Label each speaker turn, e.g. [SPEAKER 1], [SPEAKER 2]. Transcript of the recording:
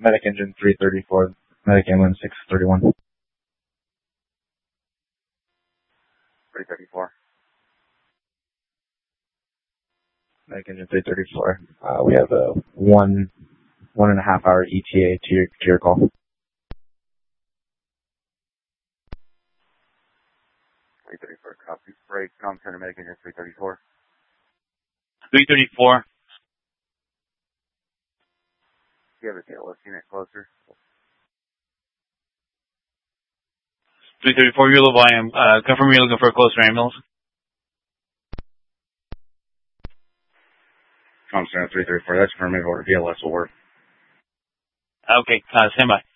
[SPEAKER 1] Medic engine 334, medic ambulance 631.
[SPEAKER 2] 334.
[SPEAKER 1] Medic engine 334. We have a 1.5 hour ETA to your call.
[SPEAKER 2] 334, copy. Break, com center, medic engine 334.
[SPEAKER 3] 334.
[SPEAKER 2] Do you have a TLS unit closer?
[SPEAKER 3] 334, you're low volume. Confirm you're looking for a closer ambulance.
[SPEAKER 2] Com center 334, that's affirmative order. TLS will work.
[SPEAKER 3] Okay, stand by.